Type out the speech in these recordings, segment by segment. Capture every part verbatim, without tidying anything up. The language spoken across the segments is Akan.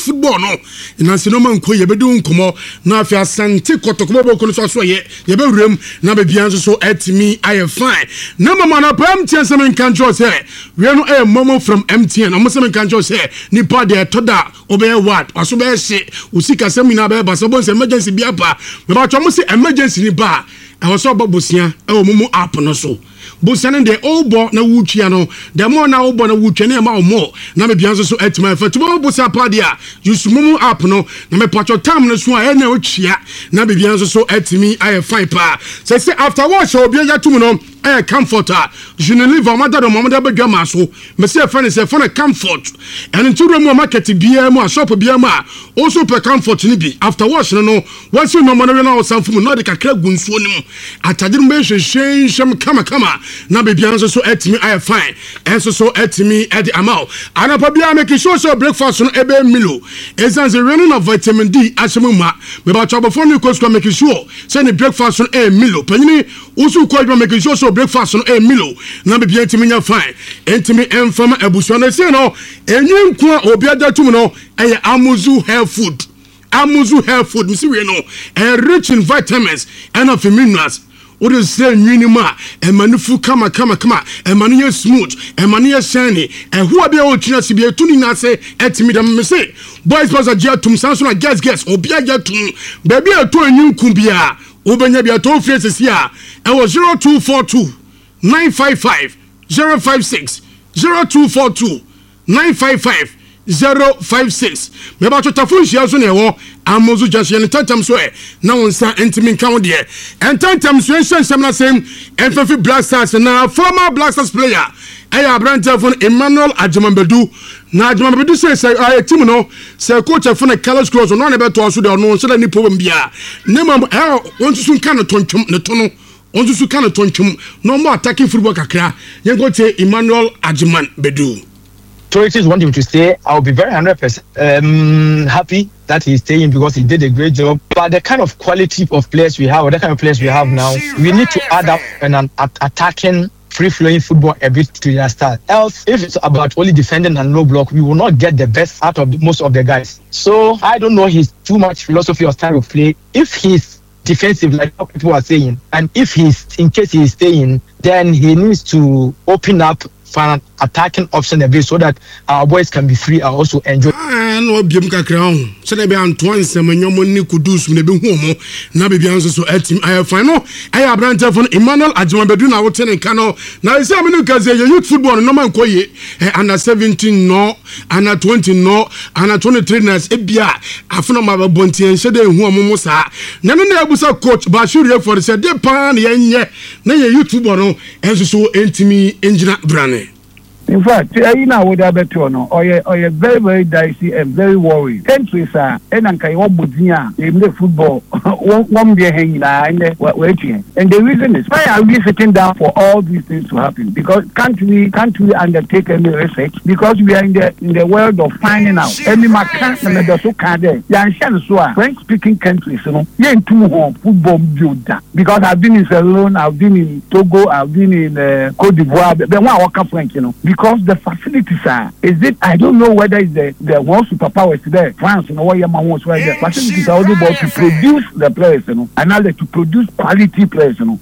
youth football no nansi no man ko ye be do nkomo na afia asante kotokoma bo ko so so ye ye be wurem na be bia nso so etimi aye fine na mama na pam tien se men kan jo say we no e momo from M T N omo se men kan jo say ni pa de toda obey what aso be hye usika sem na be ba so bon se emergency bia ba me ba cho mo se emergency ni ba e wo so bobosia e wo mumu app no so Busane de obo na wuchia no de mo na obo na wuchia na ma omo na me bianso so etima fa tubo busa padia yusumumu app no na me pacho tam no so a e na ochia na be bianso so etimi aye fine pa say say after watch obi ya tum no eh comforter je ne live ma da do mo da badwa ma so me say fa ne say fa na comfort and to mu market bia mu a shop bia mu a also per comfort ni bi after watch no no once you no mo na o sanfu mu no de kakra gunsuo ni mu atadiri me hwehwen hwem kama kama na be bianso so etimi aye fine enso so etimi e di amount anapa bia make sure so breakfast no ebe milo ezanze running of vitamin D asemu ma me ba chobo phone ko so make sure say the breakfast no e milo panini usu ko make sure so breakfast no e milo na be bia etimi nya fine etimi enfama abuso na say no enyu nko a obi adatum no eye amuzu health food amuzu health food misi we no e rich in vitamins and of minerals. What is saying, Unima, and Manufu kama kama kama, and Mania smooth, and Mania shiny, and who are the old chinas to be a tuning say, at me, the say, boys was a jet to Samson, guess, guess, or be a jet to baby a two new cumbia, Ubanya two faces here, and was zero two four two nine five five zero five six zero two four two nine five five zero five six. Me ba to tafun hia so ne wo amozu jase ne tantam so e na wonsa entimi kan wo de en tantam so en hyansam na sem en fafi Black Stars na former Black Stars player aya Abranta fon Emmanuel Ajimambedu na Ajimambedu say say ay team no say coach fon Carlos Cross no na be to so de no so da ni problem bia ne mam eh wonsusu kan no tonchum ne to no wonsusu kan no tonchum no more attacking football kakra yen go te Emmanuel Ajimambedu. Authorities want him to stay. I'll be very one hundred percent um, happy that he's staying because he did a great job. But the kind of quality of players we have, or the kind of players we have now, we need to add up an, an attacking, free-flowing football a bit to their style. Else, if it's about only defending and no block, we will not get the best out of the, most of the guys. So I don't know his too much philosophy or style of play. If he's defensive, like people are saying, and if he's in case he's staying, then he needs to open up for an attacking option a bit so that our boys can be free and also enjoy. And what Biam Kakran, so they be Antoine Semenyomo Nikudus, maybe Homo, Nabi Bianso, so at him. I have final. I have Branta from Emmanuel Ajimambedu, now ten Kano. Now it's a minute because youth football, no man koye, under seventeen no, under twenty no, under twenty-three nas, Ebia, Afuna Maba Bonti, and Shade Huamosa. None of the Abusa coach, Bashuri for the said, De Pan, Yen, Nay youth football, and so intimi engineer Brane. In fact, you know what I bet you know, or you're very, very dicey and very worried. Countries are, and I'm kind of Budia, in the football, one day hanging and waiting. And the reason is, why are we sitting down for all these things to happen? Because can't we, can't we undertake any research? Because we are in the in the world of finding out. Any can't remember so kind of, yeah, French speaking countries, you know, yeah, in two home football build that. Because I've been in Salon, I've been in Togo, I've been in uh, Cote d'Ivoire, but then I walk French, you know. Because the facilities are, is it, I don't know whether it's the, the one superpowers there, France, you know, what your man wants, where the facilities are only about to produce the players, you know, and now to produce quality players, you know.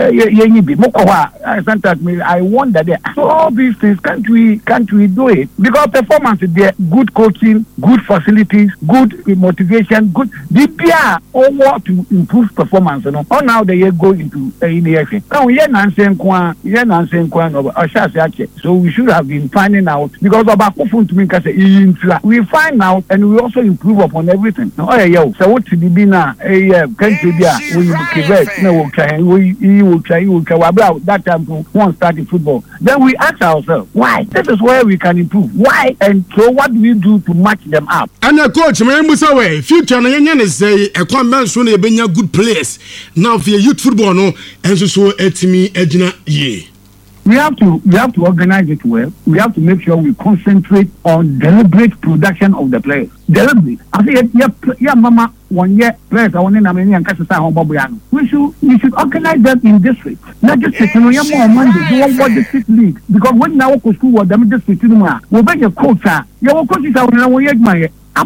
Uh, sometimes I wonder there. So all these things, can't we, can't we do it? Because performance is there, good coaching, good facilities, good motivation, good, the P R, all what to improve performance, you know. Or now they go into uh, in the action. Now, we are not saying, we are not saying, so we should have been finding out because of our phone to me we find out and we also improve upon everything. No, oh yeah, so what to be now? Hey, country there we correct. No, okay, we he will try, he will try about that time to one starting football. Then we ask ourselves, why? This is where we can improve. Why? And so what do we do to match them up? And the coach, my Musawe, future na yenye say a command soon a benya good place. Now for youth football no and so etimi ejina ye. We have to we have to organize it well. We have to make sure we concentrate on deliberate production of the players. Deliberate. I say yeah, yeah, mama. One year players I want to name and catch the We should we should organize them in districts. Not just say no more Monday. You want what district league because when now go school what them district no more. We beg your coach. Your coach is out now. We my